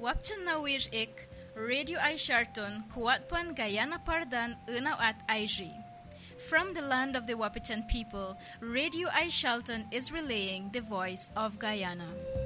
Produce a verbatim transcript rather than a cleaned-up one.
Wapchan nawir ik, Radio I Sharton, Kuatpan Guyana Pardan, Unau at Aiji. From the land of the Wapichan people, Radio I Shalton is relaying the voice of Guyana.